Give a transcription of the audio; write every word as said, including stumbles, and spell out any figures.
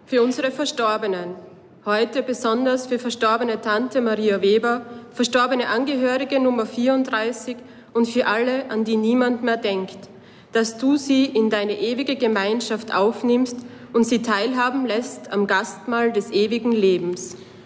Für unsere Verstorbenen, heute besonders für verstorbene Tante Maria Weber, verstorbene Angehörige Nummer vierunddreißig und für alle, an die niemand mehr denkt, dass du sie in deine ewige Gemeinschaft aufnimmst und sie teilhaben lässt am Gastmahl des ewigen Lebens.